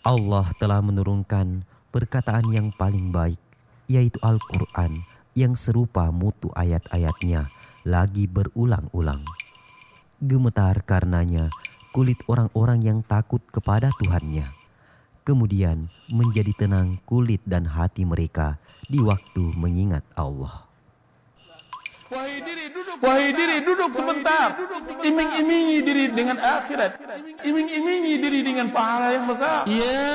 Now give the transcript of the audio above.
Allah telah menurunkan perkataan yang paling baik, yaitu Al-Quran yang serupa mutu ayat-ayatnya lagi berulang-ulang. Gemetar karenanya kulit orang-orang yang takut kepada Tuhannya. Kemudian menjadi tenang kulit dan hati mereka di waktu mengingat Allah. Wahai diri, duduk sebentar. Iming-imingi diri dengan akhirat. Iming-imingi diri dengan pahala yang besar.